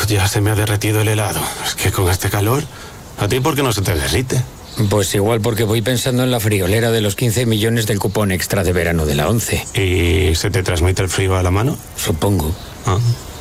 ya se me ha derretido el helado. Es que con este calor, ¿a ti por qué no se te derrite? Pues igual porque voy pensando en la friolera de los 15 millones del cupón extra de verano de la 11. ¿Y se te transmite el frío a la mano? Supongo. Ah.